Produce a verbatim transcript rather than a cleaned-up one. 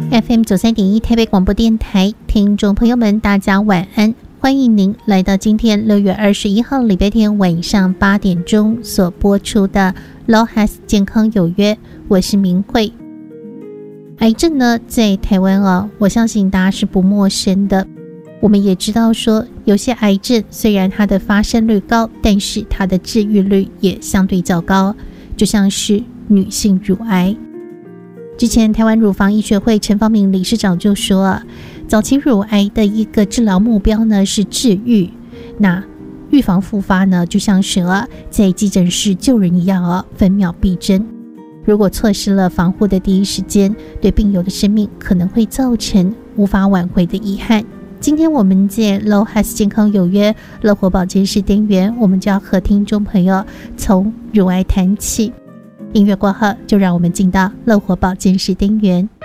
F M 九三点一台北广播电台，听众朋友们，大家晚安！欢迎您来到今天六月二十一号礼拜天晚上八点钟所播出的 Law Has 健康有约，我是明慧。癌症呢，在台湾啊，我相信大家是不陌生的。我们也知道说，有些癌症虽然它的发生率高，但是它的治愈率也相对较高，就像是女性乳癌。之前台湾乳房医学会陈方明理事长就说啊，早期乳癌的一个治疗目标呢是治愈，那预防复发呢就像是啊在急诊室救人一样啊，分秒必争。如果错失了防护的第一时间，对病友的生命可能会造成无法挽回的遗憾。今天我们在 Law Has 健康有约乐活保健室单元，我们就要和听众朋友从乳癌谈起。音乐过后，就让我们进到乐活保健室单元。